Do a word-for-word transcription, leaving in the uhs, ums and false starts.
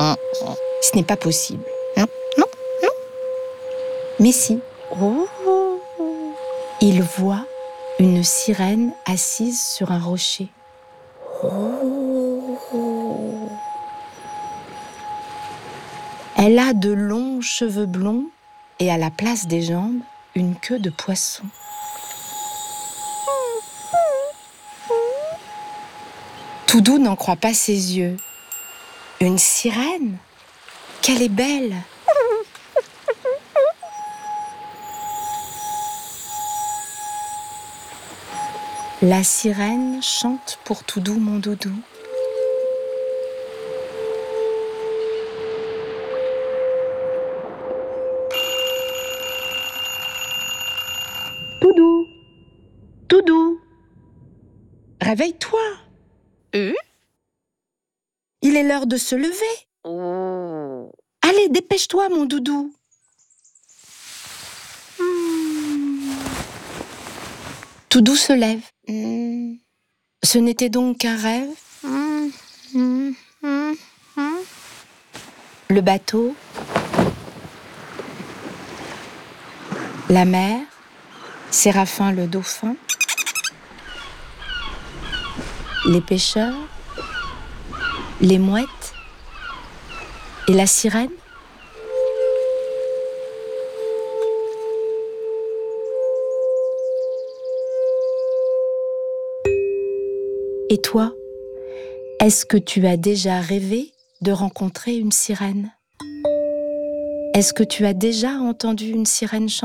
Ce n'est pas possible. Non, non, non. Mais si. Oh. Il voit une sirène assise sur un rocher. Oh. Elle a de longs cheveux blonds et à la place des jambes, une queue de poisson. Toudou n'en croit pas ses yeux. Une sirène ? Qu'elle est belle ! La sirène chante pour Toudou, mon doudou. Toudou, Toudou, réveille-toi. Euh? Il est l'heure de se lever. Oh. Allez, dépêche-toi, mon doudou. Hmm. Toudou se lève. Hmm. Ce n'était donc qu'un rêve. Hmm. Hmm. Hmm. Hmm. Le bateau, la mer, Séraphin le dauphin, les pêcheurs, les mouettes et la sirène. Et toi, est-ce que tu as déjà rêvé de rencontrer une sirène ? Est-ce que tu as déjà entendu une sirène chanter ?